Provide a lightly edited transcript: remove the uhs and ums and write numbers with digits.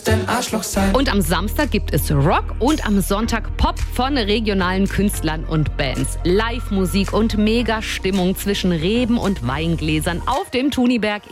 dein Arschloch sein. Und am Samstag gibt es Rock und am Sonntag Pop von regionalen Künstlern und Bands. Live-Musik und Mega-Stimmung zwischen Reben und Weingläsern auf dem Thuniberg